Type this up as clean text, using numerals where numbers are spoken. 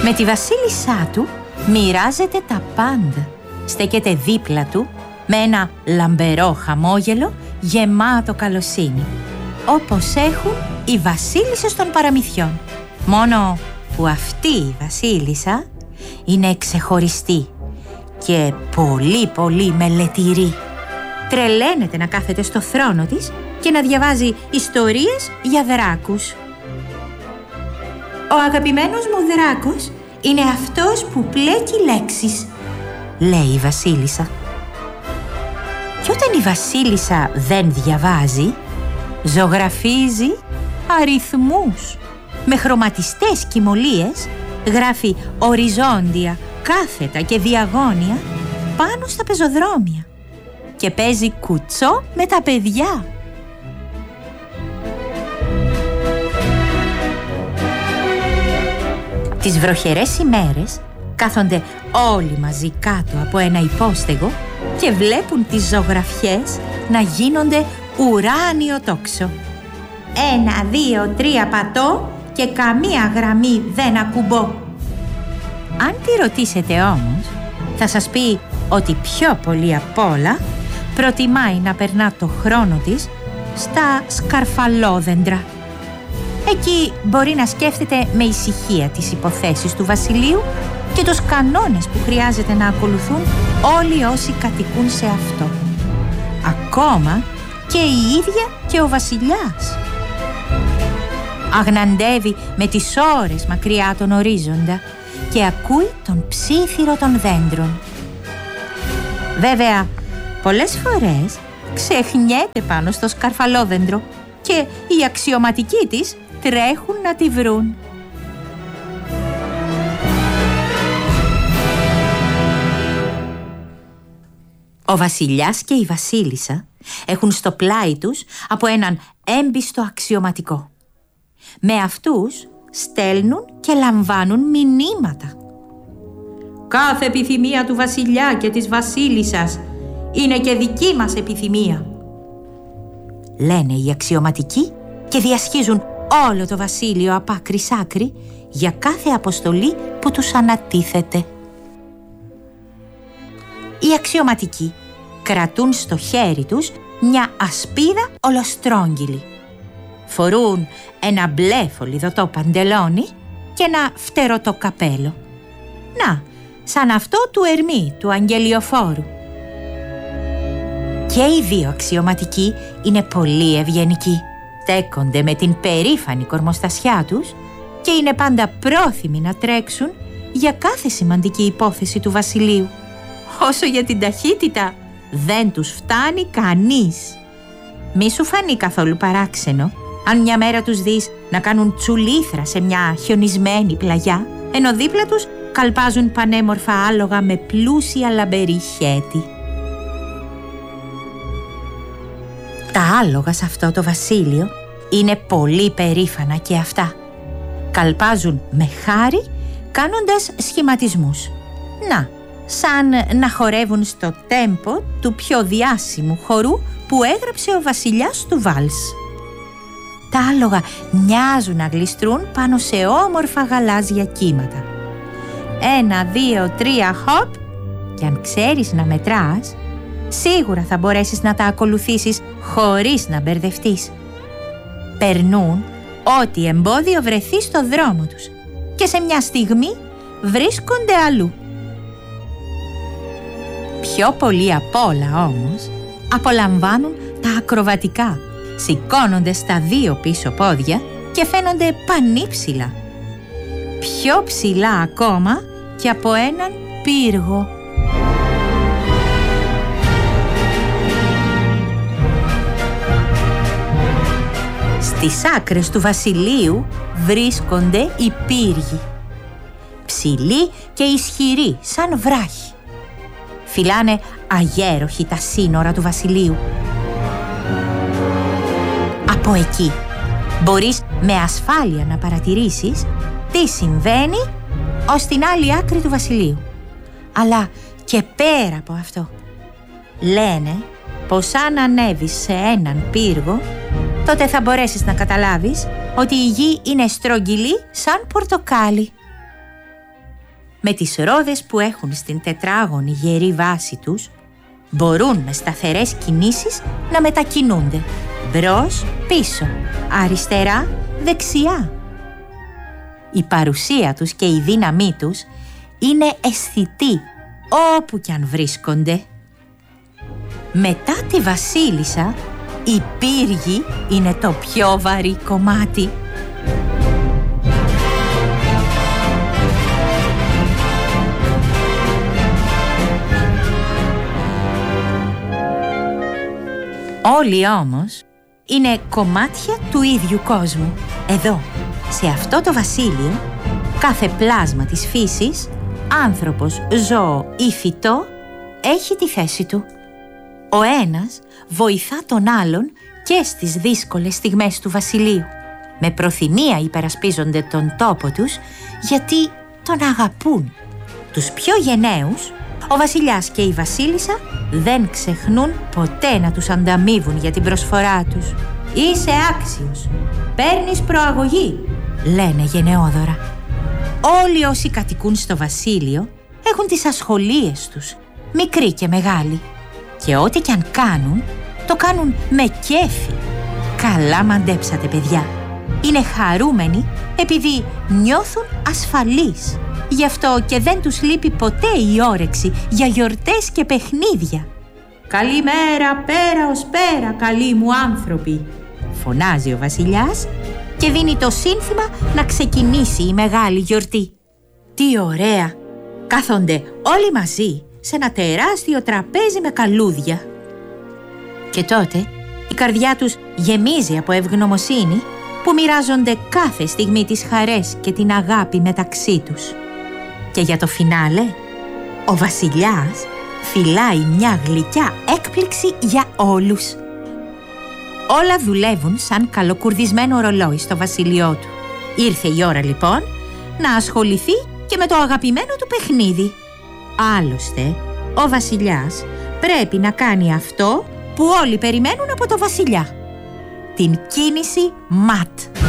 Με τη βασίλισσά του μοιράζεται τα πάντα. Στέκεται δίπλα του με ένα λαμπερό χαμόγελο γεμάτο καλοσύνη, όπως έχουν οι βασίλισσες των παραμυθιών. Μόνο που αυτή η βασίλισσα είναι ξεχωριστή και πολύ μελετηρή. Τρελαίνεται να κάθεται στο θρόνο της και να διαβάζει ιστορίες για δράκους. «Ο αγαπημένος μου δράκος είναι αυτός που πλέκει λέξεις», λέει η βασίλισσα. Και όταν η βασίλισσα δεν διαβάζει, ζωγραφίζει αριθμούς. Με χρωματιστές κυμολίες γράφει οριζόντια, κάθετα και διαγώνια πάνω στα πεζοδρόμια και παίζει κουτσό με τα παιδιά. Τις βροχερές ημέρες κάθονται όλοι μαζί κάτω από ένα υπόστεγο και βλέπουν τις ζωγραφιές να γίνονται ουράνιο τόξο. 1, 2, 3 πατώ και καμία γραμμή δεν ακουμπώ. Αν τη ρωτήσετε όμως, θα σας πει ότι πιο πολύ απ' όλα προτιμάει να περνά το χρόνο της στα σκαρφαλόδεντρα. Εκεί μπορεί να σκέφτεται με ησυχία τις υποθέσεις του βασιλείου και τους κανόνες που χρειάζεται να ακολουθούν όλοι όσοι κατοικούν σε αυτό. Ακόμα και η ίδια και ο βασιλιάς. Αγναντεύει με τις ώρες μακριά τον ορίζοντα και ακούει τον ψίθυρο των δέντρων. Βέβαια, πολλές φορές ξεχνιέται πάνω στο σκαρφαλόδεντρο και οι αξιωματικοί της τρέχουν να τη βρουν. Ο βασιλιάς και η βασίλισσα έχουν στο πλάι τους από έναν έμπιστο αξιωματικό. Με αυτούς στέλνουν και λαμβάνουν μηνύματα. «Κάθε επιθυμία του βασιλιά και της βασίλισσας είναι και δική μας επιθυμία», λένε οι αξιωματικοί και διασχίζουν όλο το βασίλειο απ' άκρη σ' άκρη για κάθε αποστολή που τους ανατίθεται. Οι αξιωματικοί κρατούν στο χέρι τους μια ασπίδα ολοστρόγγυλη. Φορούν ένα μπλε φωλιδωτό παντελόνι και ένα φτερωτό καπέλο. Να, σαν αυτό του Ερμή, του αγγελιοφόρου. Και οι δύο αξιωματικοί είναι πολύ ευγενικοί. Στέκονται με την περήφανη κορμοστασιά τους και είναι πάντα πρόθυμοι να τρέξουν για κάθε σημαντική υπόθεση του βασιλείου. Όσο για την ταχύτητα, δεν τους φτάνει κανείς. Μη σου φανεί καθόλου παράξενο αν μια μέρα τους δεις να κάνουν τσουλήθρα σε μια χιονισμένη πλαγιά, ενώ δίπλα τους καλπάζουν πανέμορφα άλογα με πλούσια λαμπερή χέτη. Τα άλογα σε αυτό το βασίλειο είναι πολύ περήφανα και αυτά. Καλπάζουν με χάρη κάνοντας σχηματισμούς. Να, σαν να χορεύουν στο τέμπο του πιο διάσημου χορού που έγραψε ο βασιλιάς του Βάλς. Τα άλογα μοιάζουν να γλιστρούν πάνω σε όμορφα γαλάζια κύματα. 1, 2, 3, χοπ! Και αν ξέρεις να μετράς, σίγουρα θα μπορέσεις να τα ακολουθήσεις χωρίς να μπερδευτείς. Περνούν ό,τι εμπόδιο βρεθεί στο δρόμο τους και σε μια στιγμή βρίσκονται αλλού. Πιο πολύ απ' όλα όμως απολαμβάνουν τα ακροβατικά. Σηκώνονται στα δύο πίσω πόδια και φαίνονται πανύψηλα. Πιο ψηλά ακόμα και από έναν πύργο. Στις άκρες του βασιλείου βρίσκονται οι πύργοι. Ψηλοί και ισχυροί σαν βράχοι. Φυλάνε αγέροχοι τα σύνορα του βασιλείου. Από εκεί μπορείς με ασφάλεια να παρατηρήσεις τι συμβαίνει ως την άλλη άκρη του βασιλείου. Αλλά και πέρα από αυτό, λένε πως αν ανέβεις σε έναν πύργο, τότε θα μπορέσεις να καταλάβεις ότι η γη είναι στρογγυλή σαν πορτοκάλι. με τις ρόδες που έχουν στην τετράγωνη γερή βάση τους, μπορούν με σταθερές κινήσεις να μετακινούνται μπρος, πίσω, αριστερά, δεξιά. Η παρουσία τους και η δύναμή τους είναι αισθητή όπου κι αν βρίσκονται. Μετά τη βασίλισσα, η πύργη είναι το πιο βαρύ κομμάτι. Όλοι όμως είναι κομμάτια του ίδιου κόσμου. Εδώ, σε αυτό το βασίλειο, κάθε πλάσμα της φύσης, άνθρωπος, ζώο ή φυτό, έχει τη θέση του. Ο ένας βοηθά τον άλλον και στις δύσκολες στιγμές του βασιλείου. Με προθυμία υπερασπίζονται τον τόπο τους, γιατί τον αγαπούν. Τους πιο γενναίους, ο βασιλιάς και η βασίλισσα δεν ξεχνούν ποτέ να τους ανταμείβουν για την προσφορά τους. «Είσαι άξιος, παίρνεις προαγωγή», λένε γενναιόδωρα. Όλοι όσοι κατοικούν στο βασίλειο έχουν τις ασχολίες τους, μικροί και μεγάλοι. Και ό,τι κι αν κάνουν, το κάνουν με κέφι. Καλά μαντέψατε, παιδιά. Είναι χαρούμενοι επειδή νιώθουν ασφαλείς. Γι' αυτό και δεν τους λείπει ποτέ η όρεξη για γιορτές και παιχνίδια. «Καλημέρα, πέρα ως πέρα, καλοί μου άνθρωποι», φωνάζει ο βασιλιάς και δίνει το σύνθημα να ξεκινήσει η μεγάλη γιορτή. Τι ωραία! Κάθονται όλοι μαζί σε ένα τεράστιο τραπέζι με καλούδια. Και τότε η καρδιά τους γεμίζει από ευγνωμοσύνη που μοιράζονται κάθε στιγμή τις χαρές και την αγάπη μεταξύ τους. Και για το φινάλε, ο βασιλιάς φυλάει μια γλυκιά έκπληξη για όλους. Όλα δουλεύουν σαν καλοκουρδισμένο ρολόι στο βασίλειό του. Ήρθε η ώρα λοιπόν να ασχοληθεί και με το αγαπημένο του παιχνίδι. Άλλωστε, ο βασιλιάς πρέπει να κάνει αυτό που όλοι περιμένουν από το βασιλιά. Την κίνηση ματ.